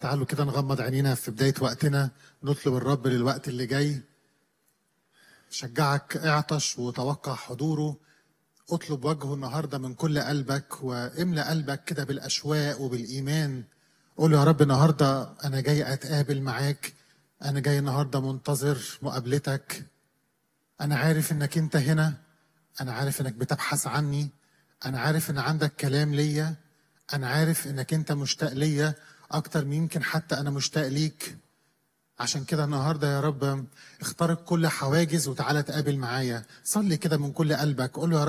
تعالوا كده نغمض عينينا في بداية وقتنا، نطلب الرب للوقت اللي جاي. شجعك اعطش وتوقع حضوره. اطلب وجهه النهارده من كل قلبك، واملأ قلبك كده بالأشواق وبالإيمان. قول يا رب النهارده أنا جاي أتقابل معاك، أنا جاي النهارده منتظر مقابلتك. أنا عارف إنك أنت هنا، أنا عارف إنك بتبحث عني، أنا عارف إن عندك كلام ليا، أنا عارف إنك أنت مشتاق ليا أكتر من يمكن حتى أنا مشتاق ليك. عشان كده النهارده يا رب اخترق كل حواجز وتعالى تقابل معايا. صلي كده من كل قلبك، قول له يا رب